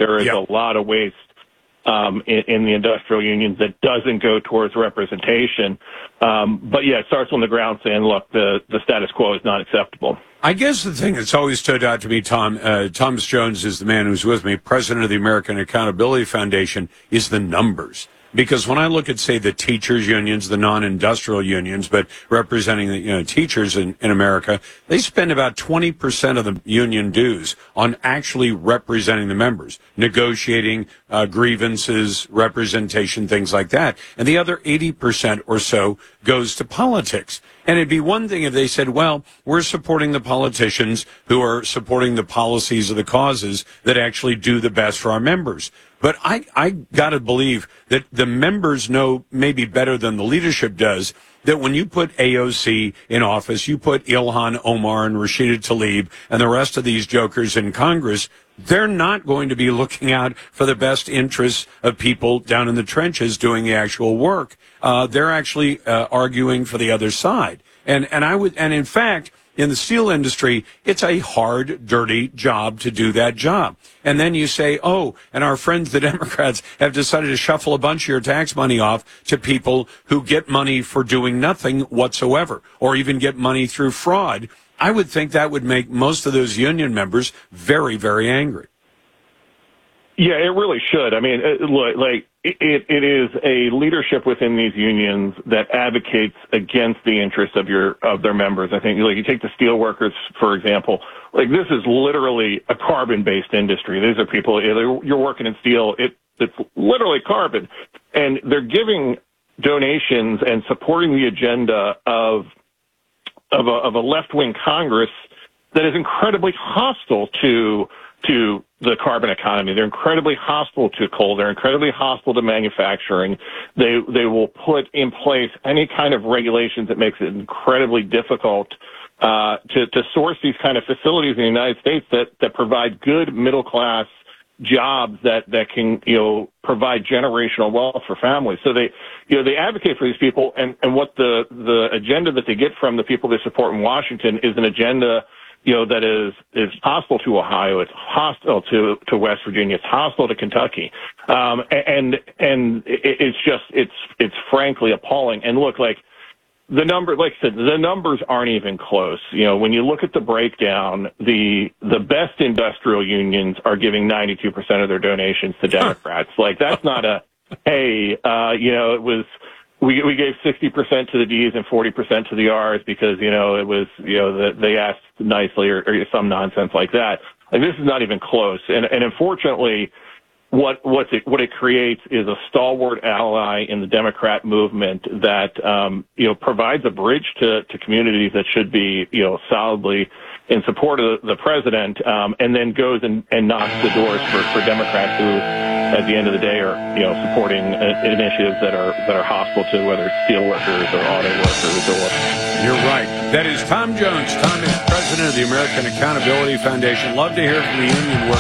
there is a lot of waste in the industrial unions that doesn't go towards representation. But yeah, it starts on the ground saying, look, the status quo is not acceptable. I guess the thing that's always stood out to me, Tom, Thomas Jones is the man who's with me, president of the American Accountability Foundation, is the numbers. Because when I look at, say, the teachers' unions, the non-industrial unions, but representing the teachers in America, they spend about 20% of the union dues on actually representing the members, negotiating grievances, representation, things like that. And the other 80% or so goes to politics. And it'd be one thing if they said, well, we're supporting the politicians who are supporting the policies or the causes that actually do the best for our members. But I got to believe that the members know maybe better than the leadership does that when you put AOC in office, you put Ilhan Omar and Rashida Tlaib and the rest of these jokers in Congress, they're not going to be looking out for the best interests of people down in the trenches doing the actual work. They're actually arguing for the other side. And in fact, in the steel industry, it's a hard, dirty job to do that job. And then you say, oh, and our friends, the Democrats, have decided to shuffle a bunch of your tax money off to people who get money for doing nothing whatsoever, or even get money through fraud. I would think that would make most of those union members very, very angry. Yeah, it really should. I mean, it is a leadership within these unions that advocates against the interests of their members. I think, like, you take the steel workers, for example. Like, this is literally a carbon-based industry. These are people, you're working in steel. It's literally carbon, and they're giving donations and supporting the agenda of a left-wing Congress that is incredibly hostile to the carbon economy. They're incredibly hostile to coal. They're incredibly hostile to manufacturing. They will put in place any kind of regulations that makes it incredibly difficult to source these kind of facilities in the United States that provide good middle class jobs that can provide generational wealth for families. So they advocate for these people, and what the agenda that they get from the people they support in Washington is an agenda that is hostile to Ohio, it's hostile to West Virginia, it's hostile to Kentucky, and it's frankly appalling. And look, like the numbers aren't even close. When you look at the breakdown, the best industrial unions are giving 92% of their donations to Democrats. Like, that's not it was. We gave 60% to the D's and 40% to the R's because, it was, they asked nicely or some nonsense like that. Like, this is not even close. And unfortunately, what it creates is a stalwart ally in the Democrat movement that, provides a bridge to communities that should be, solidly in support of the president, and then goes and knocks the doors for Democrats who, at the end of the day, are supporting initiatives that are hostile to whether it's steel workers or auto workers or. You're right. That is Tom Jones. Tom is president of the American Accountability Foundation. Love to hear from the union workers.